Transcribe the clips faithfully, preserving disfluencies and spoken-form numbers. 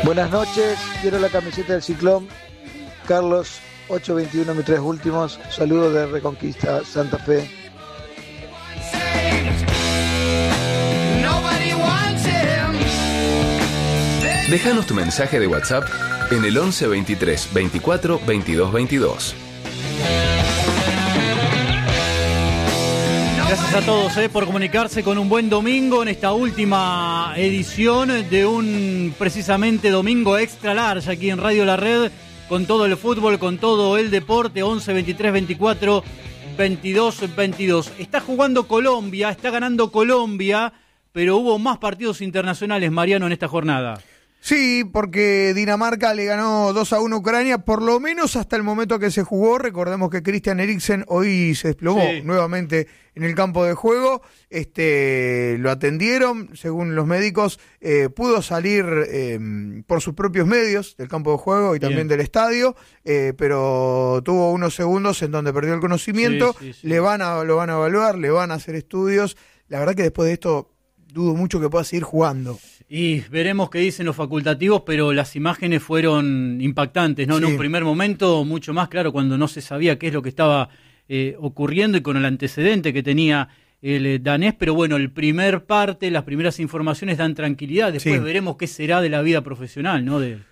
Buenas noches, quiero la camiseta del Ciclón. Carlos, ocho veintiuno, mis tres últimos. Saludos de Reconquista, Santa Fe. Déjanos tu mensaje de WhatsApp en el once veintitrés veinticuatro veintidós veintidós. Gracias a todos eh, por comunicarse con un buen domingo en esta última edición de un precisamente domingo extra large aquí en Radio La Red, con todo el fútbol, con todo el deporte. Once veintitrés veinticuatro veintidós veintidós. Está jugando Colombia, está ganando Colombia, pero hubo más partidos internacionales, Mariano, en esta jornada. Sí, porque Dinamarca le ganó dos a uno a Ucrania, por lo menos hasta el momento que se jugó. Recordemos que Christian Eriksen hoy se desplomó sí. nuevamente en el campo de juego. Este, lo atendieron, según los médicos, eh, pudo salir eh, por sus propios medios del campo de juego y también Bien. del estadio, eh, pero tuvo unos segundos en donde perdió el conocimiento. Sí, sí, sí. Le van a, lo van a evaluar, le van a hacer estudios. La verdad que después de esto dudo mucho que pueda seguir jugando. Y veremos qué dicen los facultativos, pero las imágenes fueron impactantes, ¿no? Sí. En un primer momento, mucho más claro, cuando no se sabía qué es lo que estaba eh, ocurriendo y con el antecedente que tenía el eh, danés, pero bueno, el primer parte, las primeras informaciones dan tranquilidad, después sí. veremos qué será de la vida profesional, ¿no? De...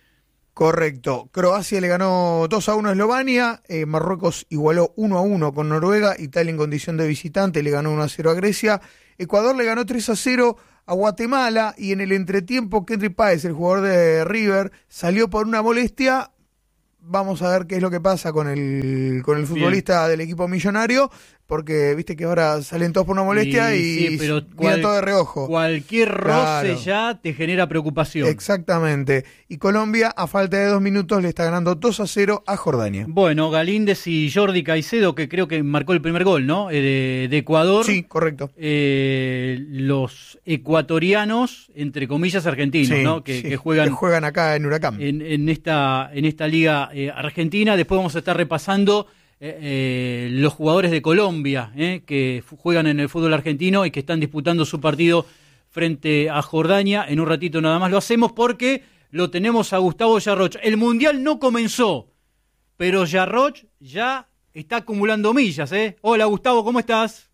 Correcto. Croacia le ganó dos a uno a Eslovenia, eh, Marruecos igualó uno a uno con Noruega, Italia en condición de visitante le ganó uno a cero a Grecia, Ecuador le ganó tres a cero a Guatemala, y en el entretiempo Kendrick Páez, el jugador de River, salió por una molestia. Vamos a ver qué es lo que pasa con el con el futbolista Bien. del equipo millonario, porque viste que ahora salen todos por una molestia y, y sí, pero cual, todo de reojo. Cualquier roce claro. ya te genera preocupación. Exactamente. Y Colombia, a falta de dos minutos, le está ganando dos a cero a Jordania. Bueno, Galíndez y Jordi Caicedo, que creo que marcó el primer gol, ¿no? Eh, de, de Ecuador. Sí, correcto. Eh, los ecuatorianos, entre comillas, argentinos, sí, ¿no? Que, sí, que juegan que juegan acá en Huracán. En, en esta en esta liga eh, argentina. Después vamos a estar repasando Eh, eh, los jugadores de Colombia eh, que f- juegan en el fútbol argentino y que están disputando su partido frente a Jordania. En un ratito nada más lo hacemos porque lo tenemos a Gustavo Yarroch. El Mundial no comenzó, pero Yarroch ya está acumulando millas. ¿eh? Hola Gustavo, ¿cómo estás?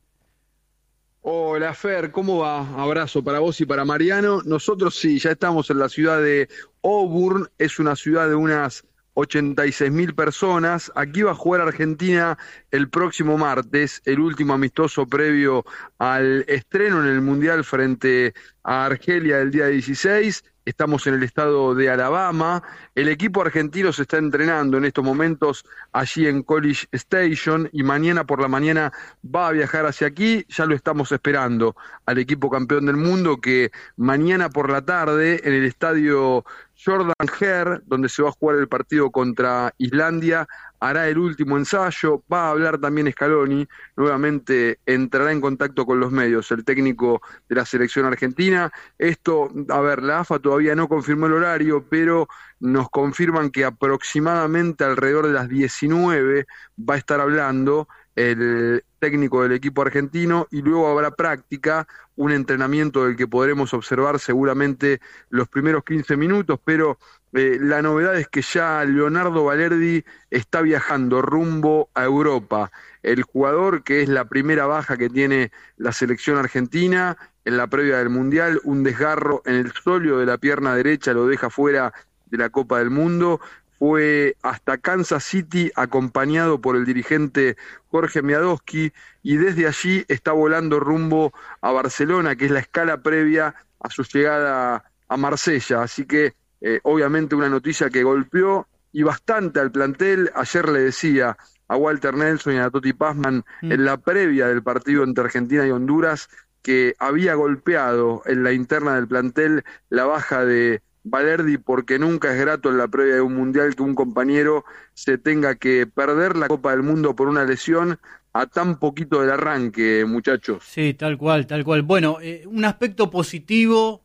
Hola Fer, ¿cómo va? Abrazo para vos y para Mariano. Nosotros sí, ya estamos en la ciudad de Auburn, es una ciudad de unas ochenta y seis mil personas. Aquí va a jugar Argentina el próximo martes, el último amistoso previo al estreno en el Mundial frente a Argelia el día dieciséis. Estamos en el estado de Alabama. El equipo argentino se está entrenando en estos momentos allí en College Station y mañana por la mañana va a viajar hacia aquí. Ya lo estamos esperando al equipo campeón del mundo, que mañana por la tarde en el estadio Jordan Hare, donde se va a jugar el partido contra Islandia, hará el último ensayo. Va a hablar también Scaloni, nuevamente entrará en contacto con los medios, el técnico de la selección argentina. Esto, a ver, la A F A todavía no confirmó el horario, pero nos confirman que aproximadamente alrededor de las diecinueve va a estar hablando el técnico del equipo argentino, y luego habrá práctica, un entrenamiento del que podremos observar seguramente los primeros quince minutos, pero eh, la novedad es que ya Leonardo Balerdi está viajando rumbo a Europa. El jugador, que es la primera baja que tiene la selección argentina en la previa del Mundial, un desgarro en el sóleo de la pierna derecha lo deja fuera de la Copa del Mundo. Fue hasta Kansas City acompañado por el dirigente Jorge Miadowski, y desde allí está volando rumbo a Barcelona, que es la escala previa a su llegada a Marsella. Así que eh, obviamente una noticia que golpeó y bastante al plantel. Ayer le decía a Walter Nelson y a Toti Pazman mm. en la previa del partido entre Argentina y Honduras que había golpeado en la interna del plantel la baja de Balerdi, porque nunca es grato en la previa de un mundial que un compañero se tenga que perder la Copa del Mundo por una lesión a tan poquito del arranque, muchachos. Sí, tal cual, tal cual. Bueno, eh, un aspecto positivo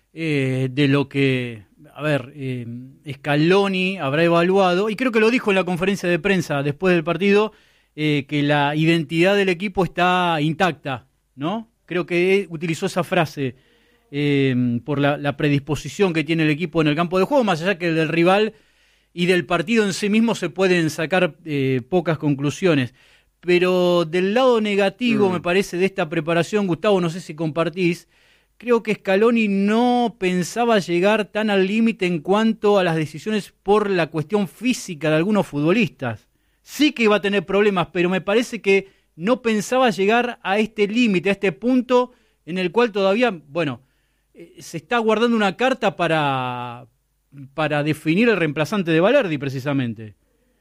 eh, de lo que, a ver, eh, Scaloni habrá evaluado, y creo que lo dijo en la conferencia de prensa después del partido, eh, que la identidad del equipo está intacta, ¿no? Creo que utilizó esa frase eh, por la, la predisposición que tiene el equipo en el campo de juego, más allá que del rival y del partido en sí mismo se pueden sacar eh, pocas conclusiones. Pero del lado negativo, mm. me parece, de esta preparación, Gustavo, no sé si compartís, creo que Scaloni no pensaba llegar tan al límite en cuanto a las decisiones por la cuestión física de algunos futbolistas. Sí que iba a tener problemas, pero me parece que no pensaba llegar a este límite, a este punto en el cual todavía, bueno, eh, se está guardando una carta para, para definir el reemplazante de Balerdi, precisamente.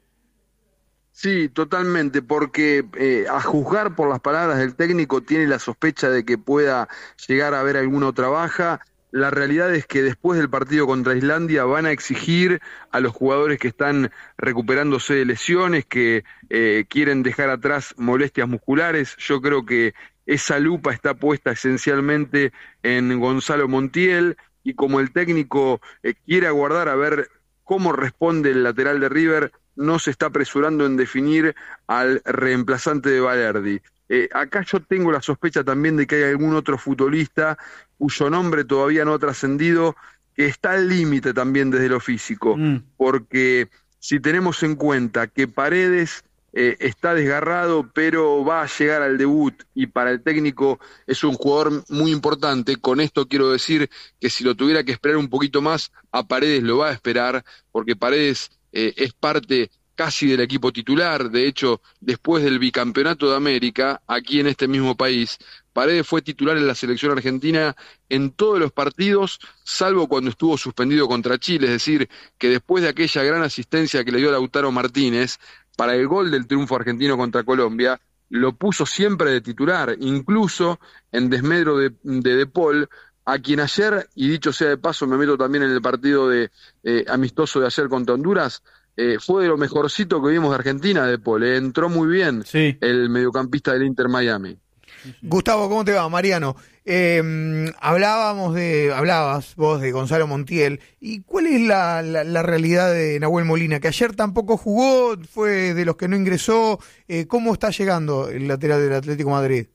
Sí, totalmente, porque eh, a juzgar por las palabras del técnico tiene la sospecha de que pueda llegar a haber alguna otra baja. La realidad es que después del partido contra Islandia van a exigir a los jugadores que están recuperándose de lesiones, que eh, quieren dejar atrás molestias musculares. Yo creo que esa lupa está puesta esencialmente en Gonzalo Montiel, y como el técnico eh, quiere aguardar a ver cómo responde el lateral de River, no se está apresurando en definir al reemplazante de Balerdi. Eh, acá yo tengo la sospecha también de que hay algún otro futbolista cuyo nombre todavía no ha trascendido, que está al límite también desde lo físico, mm. porque si tenemos en cuenta que Paredes eh, está desgarrado, pero va a llegar al debut, y para el técnico es un jugador muy importante. Con esto quiero decir que si lo tuviera que esperar un poquito más, a Paredes lo va a esperar, porque Paredes Eh, es parte casi del equipo titular. De hecho, después del bicampeonato de América, aquí en este mismo país, Paredes fue titular en la selección argentina en todos los partidos, salvo cuando estuvo suspendido contra Chile. Es decir, que después de aquella gran asistencia que le dio Lautaro Martínez para el gol del triunfo argentino contra Colombia, lo puso siempre de titular, incluso en desmedro de De, de Paul, a quien ayer, y dicho sea de paso, me meto también en el partido de eh, amistoso de ayer contra Honduras, eh, fue de lo mejorcito que vimos de Argentina, De Paul. Eh, entró muy bien sí. el mediocampista del Inter Miami. Gustavo, ¿cómo te va? Mariano. Eh, hablábamos de, hablabas vos de Gonzalo Montiel, ¿y cuál es la, la, la realidad de Nahuel Molina? Que ayer tampoco jugó, fue de los que no ingresó. Eh, ¿Cómo está llegando el lateral del Atlético de Madrid?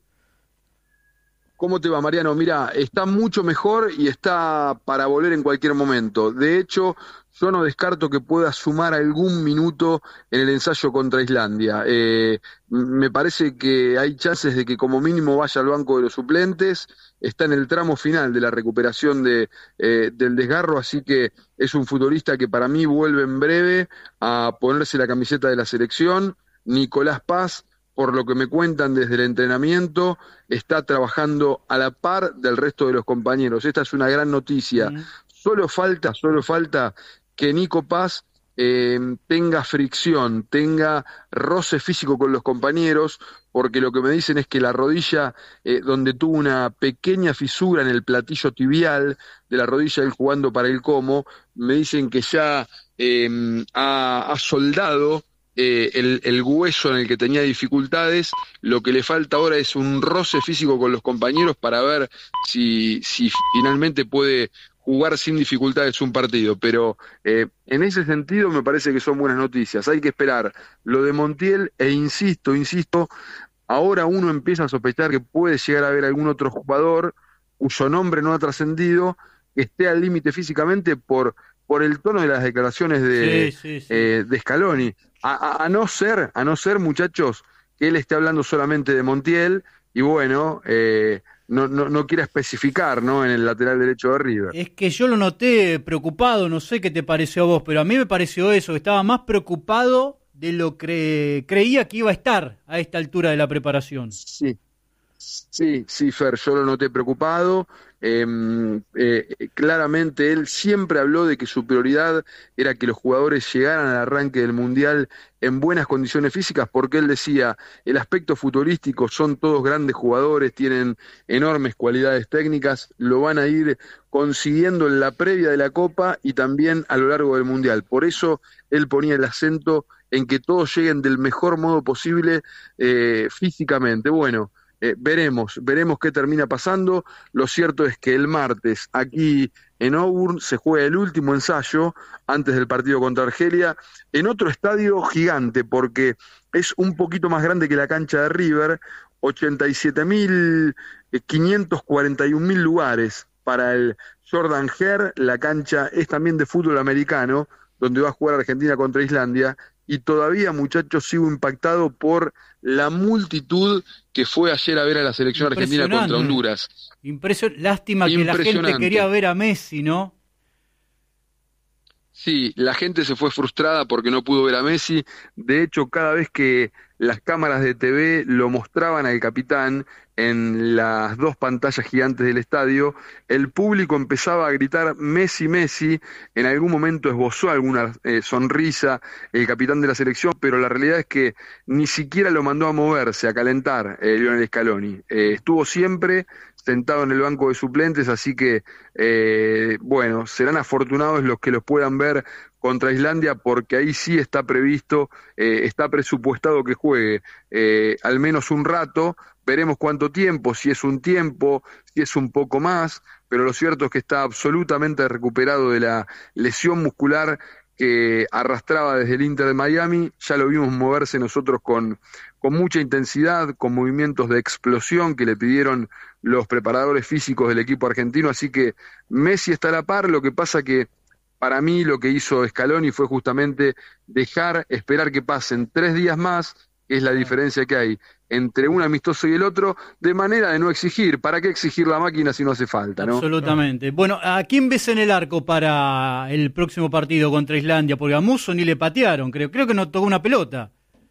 ¿Cómo te va, Mariano? Mira, está mucho mejor y está para volver en cualquier momento. De hecho, yo no descarto que pueda sumar algún minuto en el ensayo contra Islandia. Eh, me parece que hay chances de que como mínimo vaya al banco de los suplentes. Está en el tramo final de la recuperación de, eh, del desgarro, así que es un futbolista que para mí vuelve en breve a ponerse la camiseta de la selección. Nicolás Paz, por lo que me cuentan desde el entrenamiento, está trabajando a la par del resto de los compañeros. Esta es una gran noticia. Mm. Solo falta, solo falta que Nico Paz eh, tenga fricción, tenga roce físico con los compañeros, porque lo que me dicen es que la rodilla, eh, donde tuvo una pequeña fisura en el platillo tibial de la rodilla, él jugando para el Como, me dicen que ya eh, ha, ha soldado Eh, el, el hueso en el que tenía dificultades. Lo que le falta ahora es un roce físico con los compañeros para ver si, si finalmente puede jugar sin dificultades un partido, pero eh, en ese sentido me parece que son buenas noticias. Hay que esperar lo de Montiel, e insisto, insisto, ahora uno empieza a sospechar que puede llegar a haber algún otro jugador cuyo nombre no ha trascendido, que esté al límite físicamente por, por el tono de las declaraciones de, sí, sí, sí. Eh, de Scaloni. A, a, a no ser, a no ser, muchachos, que él esté hablando solamente de Montiel y bueno, eh, no, no, no quiera especificar, ¿no?, en el lateral derecho de River. Es que yo lo noté preocupado, no sé qué te pareció a vos, pero a mí me pareció eso, que estaba más preocupado de lo que creía que iba a estar a esta altura de la preparación. Sí, sí, sí, Fer, yo lo noté preocupado. Eh, eh, claramente él siempre habló de que su prioridad era que los jugadores llegaran al arranque del Mundial en buenas condiciones físicas, porque él decía, el aspecto futbolístico, son todos grandes jugadores, tienen enormes cualidades técnicas, lo van a ir consiguiendo en la previa de la Copa y también a lo largo del Mundial. Por eso él ponía el acento en que todos lleguen del mejor modo posible eh, físicamente. Bueno, Eh, veremos, veremos qué termina pasando. Lo cierto es que el martes aquí en Auburn se juega el último ensayo antes del partido contra Argelia, en otro estadio gigante, porque es un poquito más grande que la cancha de River, ochenta y siete mil quinientos cuarenta y un mil lugares, para el Jordan Hare, la cancha es también de fútbol americano, donde va a jugar Argentina contra Islandia, y todavía, muchachos, sigo impactado por la multitud que fue ayer a ver a la selección argentina contra Honduras. Impresionante. Lástima que la gente quería ver a Messi, ¿no? Sí, la gente se fue frustrada porque no pudo ver a Messi. De hecho, cada vez que las cámaras de T V lo mostraban al capitán en las dos pantallas gigantes del estadio, el público empezaba a gritar Messi, Messi. En algún momento esbozó alguna eh, sonrisa el capitán de la selección, pero la realidad es que ni siquiera lo mandó a moverse, a calentar eh, Lionel Scaloni. Eh, estuvo siempre sentado en el banco de suplentes, así que, eh, bueno, serán afortunados los que los puedan ver contra Islandia, porque ahí sí está previsto, eh, está presupuestado que juegue eh, al menos un rato. Veremos cuánto tiempo, si es un tiempo, si es un poco más, pero lo cierto es que está absolutamente recuperado de la lesión muscular que arrastraba desde el Inter de Miami. Ya lo vimos moverse nosotros con, con mucha intensidad, con movimientos de explosión que le pidieron los preparadores físicos del equipo argentino, así que Messi está a la par. Lo que pasa que para mí lo que hizo Scaloni fue justamente dejar, esperar que pasen tres días más, que es la diferencia que hay entre un amistoso y el otro, de manera de no exigir. ¿Para qué exigir la máquina si no hace falta, no? Absolutamente. Bueno, ¿a quién ves en el arco para el próximo partido contra Islandia? Porque a Musso ni le patearon, creo. Creo que no tocó una pelota.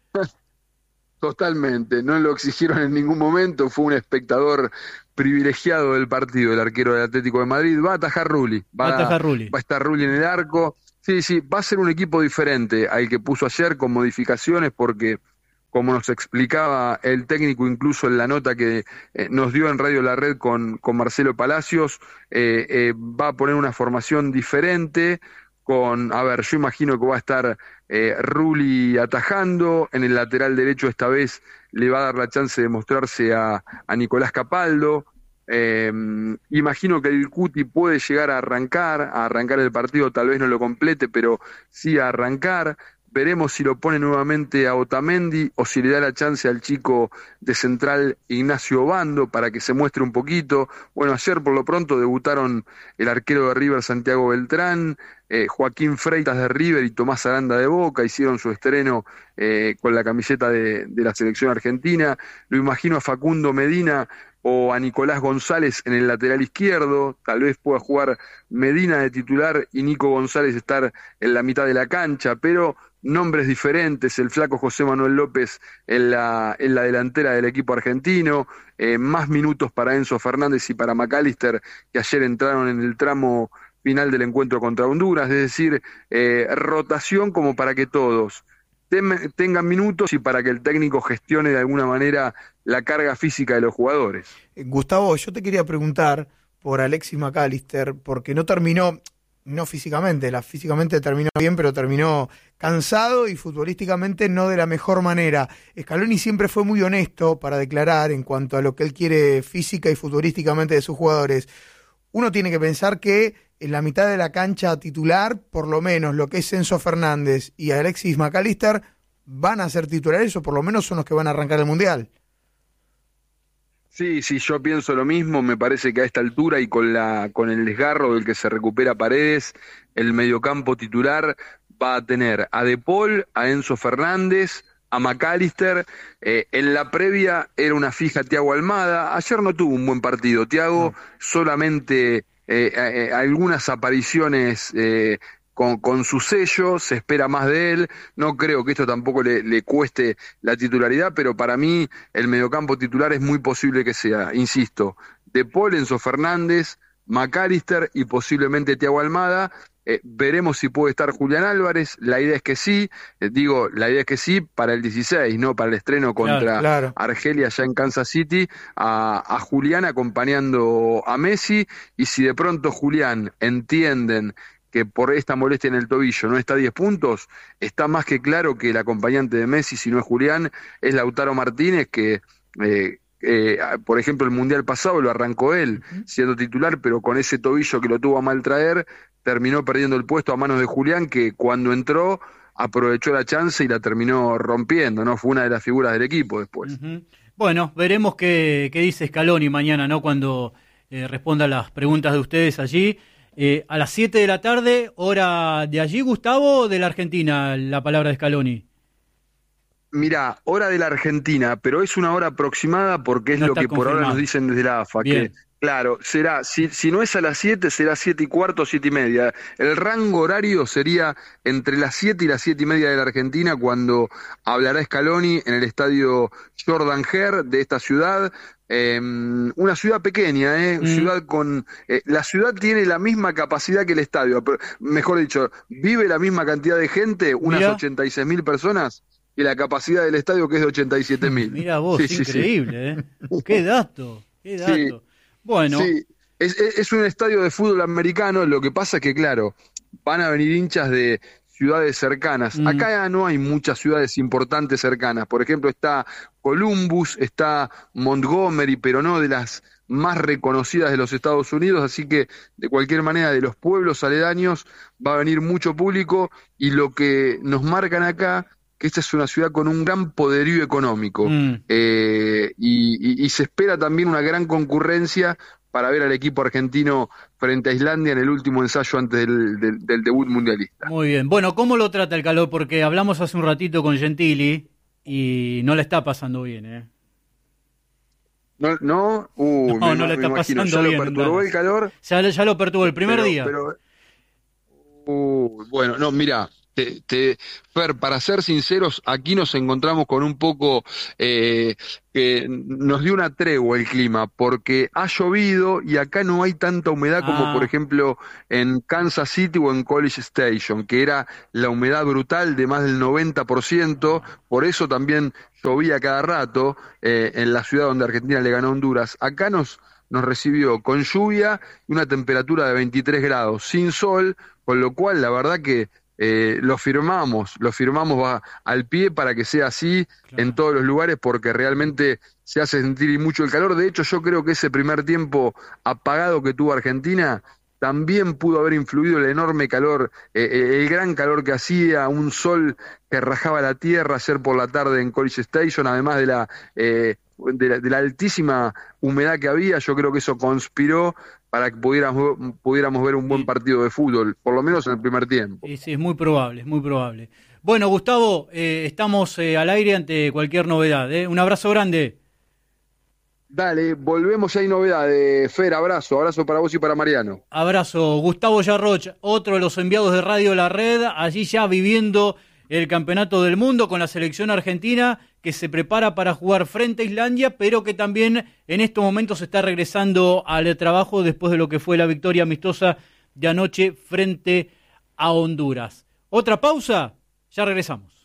Totalmente, no lo exigieron en ningún momento, fue un espectador privilegiado del partido, el arquero del Atlético de Madrid. Va a atajar Rulli, va, va a atajar Rulli. Va a estar Rulli en el arco. Sí, sí, va a ser un equipo diferente al que puso ayer, con modificaciones, porque como nos explicaba el técnico incluso en la nota que eh, nos dio en Radio La Red con, con Marcelo Palacios, eh, eh, va a poner una formación diferente, con, a ver, yo imagino que va a estar eh, Rulli atajando, en el lateral derecho esta vez le va a dar la chance de mostrarse a, a Nicolás Capaldo. Eh, imagino que el Cuti puede llegar a arrancar, a arrancar el partido, tal vez no lo complete, pero sí a arrancar. Veremos si lo pone nuevamente a Otamendi o si le da la chance al chico de central Ignacio Obando para que se muestre un poquito. Bueno, ayer por lo pronto debutaron el arquero de River Santiago Beltrán, eh, Joaquín Freitas de River y Tomás Aranda de Boca, hicieron su estreno eh, con la camiseta de, de la selección argentina. Lo imagino a Facundo Medina o a Nicolás González en el lateral izquierdo, tal vez pueda jugar Medina de titular y Nico González estar en la mitad de la cancha, pero nombres diferentes, el flaco José Manuel López en la, en la delantera del equipo argentino, eh, más minutos para Enzo Fernández y para McAllister, que ayer entraron en el tramo final del encuentro contra Honduras, es decir, eh, rotación como para que todos tengan minutos y para que el técnico gestione de alguna manera la carga física de los jugadores. Gustavo, yo te quería preguntar por Alexis McAllister, porque no terminó, no físicamente, la físicamente terminó bien, pero terminó cansado y futbolísticamente no de la mejor manera. Scaloni siempre fue muy honesto para declarar en cuanto a lo que él quiere física y futbolísticamente de sus jugadores. Uno tiene que pensar que en la mitad de la cancha titular, por lo menos lo que es Enzo Fernández y Alexis McAllister van a ser titulares, o por lo menos son los que van a arrancar el Mundial. Sí, sí, yo pienso lo mismo. Me parece que a esta altura y con la con el desgarro del que se recupera Paredes, el mediocampo titular va a tener a De Paul, a Enzo Fernández, a McAllister. Eh, en la previa era una fija Thiago Almada. Ayer no tuvo un buen partido Thiago, no. solamente eh, eh, algunas apariciones eh, con, con su sello, se espera más de él. No creo que esto tampoco le, le cueste la titularidad, pero para mí el mediocampo titular es muy posible que sea, insisto, De Paul, Enzo Fernández, McAllister y posiblemente Thiago Almada. Eh, veremos si puede estar Julián Álvarez. La idea es que sí, eh, digo, la idea es que sí para el dieciséis, no para el estreno contra claro, claro. Argelia allá en Kansas City, a, a Julián acompañando a Messi, y si de pronto Julián entienden que por esta molestia en el tobillo no está a diez puntos, está más que claro que el acompañante de Messi, si no es Julián, es Lautaro Martínez, que eh, Eh, por ejemplo, el Mundial pasado lo arrancó él, uh-huh. siendo titular, pero con ese tobillo que lo tuvo a mal traer, terminó perdiendo el puesto a manos de Julián, que cuando entró aprovechó la chance y la terminó rompiendo, ¿no? Fue una de las figuras del equipo después. Uh-huh. Bueno, veremos qué, qué dice Scaloni mañana, ¿no? Cuando eh, responda a las preguntas de ustedes allí. Eh, a las siete de la tarde, hora de allí, Gustavo, o de la Argentina, la palabra de Scaloni. Mirá, hora de la Argentina, pero es una hora aproximada porque es No lo está que por ahora nos dicen desde la A F A. Bien. Que, claro, será, si, si no es a las siete, será siete y cuarto, siete y media. El rango horario sería entre las siete y las siete y media de la Argentina, cuando hablará Scaloni en el estadio Jordan Hare de esta ciudad. Eh, una ciudad pequeña, eh, mm. ciudad con eh, la ciudad tiene la misma capacidad que el estadio, pero, mejor dicho, vive la misma cantidad de gente, unas Mirá. ochenta y seis mil personas, y la capacidad del estadio, que es de ochenta y siete mil. Mira vos, sí, increíble, sí, sí. ¿eh? Qué dato, qué dato. Sí, bueno. Sí. Es, es, es un estadio de fútbol americano, lo que pasa es que, claro, van a venir hinchas de ciudades cercanas. Mm. Acá no hay muchas ciudades importantes cercanas. Por ejemplo, está Columbus, está Montgomery, pero no de las más reconocidas de los Estados Unidos, así que de cualquier manera de los pueblos aledaños va a venir mucho público, y lo que nos marcan acá, que esta es una ciudad con un gran poderío económico, mm. eh, y, y, y se espera también una gran concurrencia para ver al equipo argentino frente a Islandia en el último ensayo antes del, del, del debut mundialista. Muy bien. Bueno, ¿cómo lo trata el calor? Porque hablamos hace un ratito con Gentili y no le está pasando bien, ¿eh? No, no, uh, no, me, no le está imagino. pasando ¿Ya bien. ¿Ya lo perturbó el calor? Ya, ya lo perturbó el primer pero, día. Pero, uh, bueno, no, mira, te, te, Fer, para ser sinceros, aquí nos encontramos con un poco, eh, que nos dio una tregua el clima, porque ha llovido y acá no hay tanta humedad ah. como, por ejemplo, en Kansas City o en College Station, que era la humedad brutal de más del noventa por ciento, por eso también llovía cada rato, eh, en la ciudad donde Argentina le ganó a Honduras. Acá nos, nos recibió con lluvia y una temperatura de veintitrés grados, sin sol, con lo cual la verdad que Eh, lo firmamos, lo firmamos va al pie para que sea así, claro, en todos los lugares, porque realmente se hace sentir mucho el calor. De hecho, yo creo que ese primer tiempo apagado que tuvo Argentina también pudo haber influido el enorme calor, eh, el gran calor que hacía, un sol que rajaba la tierra ayer por la tarde en College Station, además de la, eh, de la, de la altísima humedad que había. Yo creo que eso conspiró para que pudiéramos, pudiéramos ver un buen partido de fútbol, por lo menos en el primer tiempo. Sí, sí, es muy probable, es muy probable. Bueno, Gustavo, eh, estamos eh, al aire ante cualquier novedad, ¿eh? Un abrazo grande. Dale, volvemos, ya hay novedades. Fer, abrazo, abrazo para vos y para Mariano. Abrazo. Gustavo Yarroch, otro de los enviados de Radio La Red, allí ya viviendo el Campeonato del Mundo con la selección argentina, que se prepara para jugar frente a Islandia, pero que también en estos momentos está regresando al trabajo después de lo que fue la victoria amistosa de anoche frente a Honduras. Otra pausa, ya regresamos.